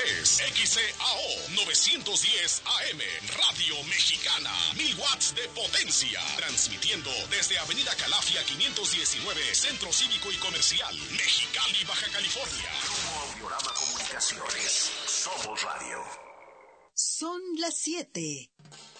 es XCAO 910 AM, Radio Mexicana, 1000 watts de potencia, transmitiendo desde Avenida Calafia 519, Centro Cívico y Comercial, Mexicali, Baja California. Grupo Audiorama Comunicaciones, somos radio. Son las 7.